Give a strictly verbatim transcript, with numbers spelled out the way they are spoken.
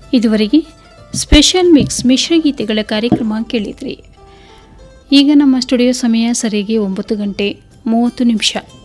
ಇದುವರೆಗೆ special mix ಮಿಶ್ರಗೀತೆಗಳ ಕಾರ್ಯಕ್ರಮ ಕೇಳಿದ್ರಿ. ಈಗ ನಮ್ಮ ಸ್ಟುಡಿಯೋ ಸಮಯ ಸರಿಯಾಗಿ ಒಂಬತ್ತು ಗಂಟೆ ಮೂವತ್ತು ನಿಮಿಷ.